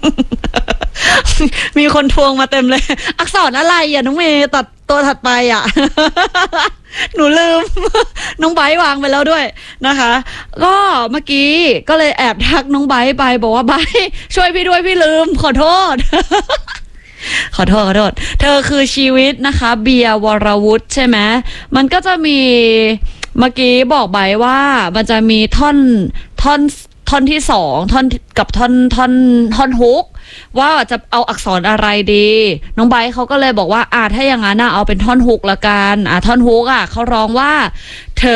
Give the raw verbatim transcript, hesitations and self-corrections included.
มีคนทวงมาเต็มเลยอักษรอะไรอ่ะน้องเมย์ตัดตัวถัดไปอ่ะ หนูลืม น้องไบร์ทวางไปแล้วด้วยนะคะก็เมื่อกี้ก็เลยแอบทักน้องไบร์ทไปบอกว่าไบร์ทช่วยพี่ด้วยพี่ลืมขอโทษ ขอโทษขอโทษเธอคือชีวิตนะคะเบียร์วรวุฒิใช่ไหมมันก็จะมีเมื่อกี้บอกไบร์ทว่ามันจะมีท่อนท่อนท่อนที่สองท่อนกับท่อนท่อนท่อนฮุกว่าจะเอาอักษรอะไรดีน้องไบร์ทเขาก็เลยบอกว่าอ่าถ้าอย่างนั้นน่ะเอาเป็นท่อนฮุกละกันอ่าท่อนฮุกอ่ะเขาร้องว่าเธอ